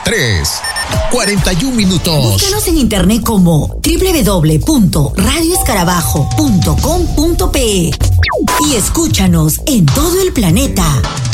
3:41 minutos. Búscanos en internet como www.radioescarabajo.com.pe y escúchanos en todo el planeta.